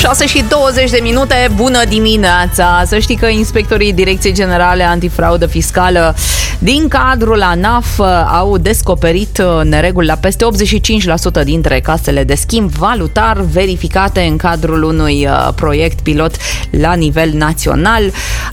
6:20, bună dimineața! Să știi că inspectorii Direcției Generale Antifraudă Fiscală din cadrul ANAF au descoperit nereguli la peste 85% dintre casele de schimb valutar verificate în cadrul unui proiect pilot la nivel național.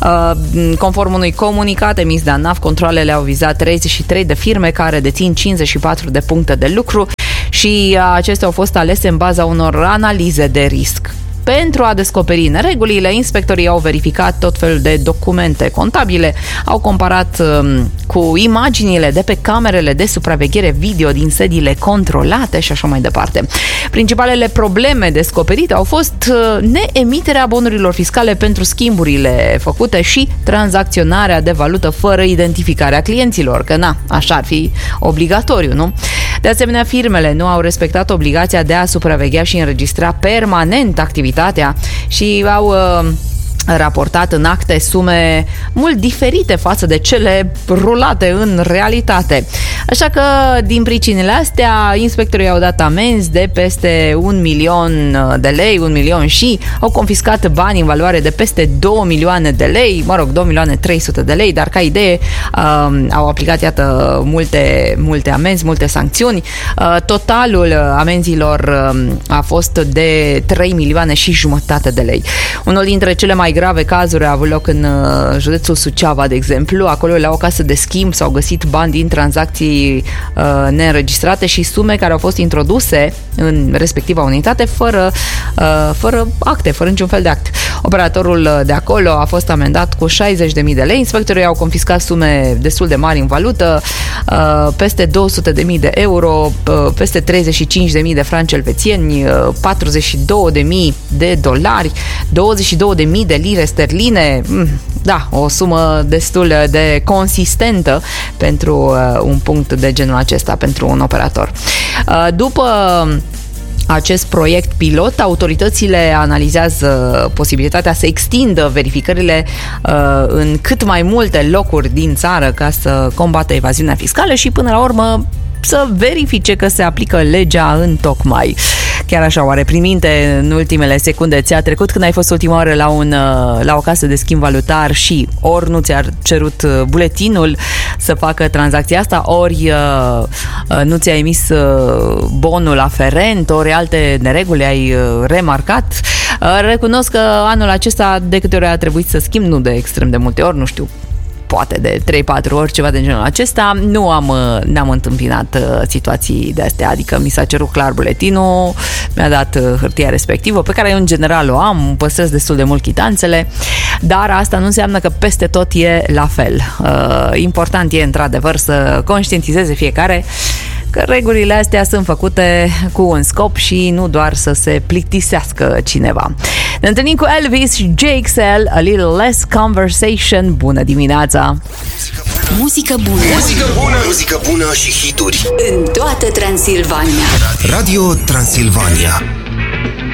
Conform unui comunicat emis de ANAF, controalele au vizat 33 de firme care dețin 54 de puncte de lucru și acestea au fost alese în baza unor analize de risc. Pentru a descoperi neregulile, inspectorii au verificat tot felul de documente contabile, au comparat cu imaginile de pe camerele de supraveghere video din sediile controlate și așa mai departe. Principalele probleme descoperite au fost neemiterea bonurilor fiscale pentru schimburile făcute și tranzacționarea de valută fără identificarea clienților, că așa ar fi obligatoriu, nu? De asemenea, firmele nu au respectat obligația de a supraveghea și înregistra permanent activitatea și au raportat în acte sume mult diferite față de cele rulate în realitate. Așa că, din pricinile astea, inspectorii au dat amenzi de peste 1 milion de lei, 1 milion și au confiscat bani în valoare de peste 2 milioane de lei, 2 milioane 300 de lei, dar ca idee au aplicat, iată, multe amenzi, multe sancțiuni. Totalul amenzilor a fost de 3 milioane și jumătate de lei. Unul dintre cele mai grave cazuri a avut loc în județul Suceava, de exemplu. Acolo, la o casă de schimb, s-au găsit bani din tranzacții neînregistrate și sume care au fost introduse în respectiva unitate fără acte, fără niciun fel de act. Operatorul de acolo a fost amendat cu 60.000 de lei. Inspectorii au confiscat sume destul de mari în valută, peste 200.000 de euro, peste 35.000 de franci elvețieni, 42.000 de dolari, 22.000 de lire sterline. Da, o sumă destul de consistentă pentru un punct de genul acesta, pentru un operator. După acest proiect pilot, autoritățile analizează posibilitatea să extindă verificările în cât mai multe locuri din țară ca să combată evaziunea fiscală și, până la urmă, să verifice că se aplică legea întocmai. Chiar așa, oare prin minte în ultimele secunde ți-a trecut când ai fost ultima oară la o casă de schimb valutar și ori nu ți-a cerut buletinul să facă tranzacția asta, ori nu ți-a emis bonul aferent, ori alte nereguli ai remarcat? Recunosc că anul acesta de câte ori a trebuit să schimb, nu de extrem de multe ori, nu știu, poate de 3-4 ori, ceva de genul acesta, n-am întâmpinat situații de astea, adică mi s-a cerut clar buletinul, mi-a dat hârtia respectivă, pe care eu în general o am, păstrez destul de mult chitanțele, dar asta nu înseamnă că peste tot e la fel. Important e, într-adevăr, să conștientizeze fiecare că regulile astea sunt făcute cu un scop și nu doar să se plictisească cineva. Ne întâlnim cu Elvis și JXL, A Little Less Conversation. Bună dimineața! Muzică bună! Muzică bună! Muzică bună și hituri în toată Transilvania. Radio Transilvania.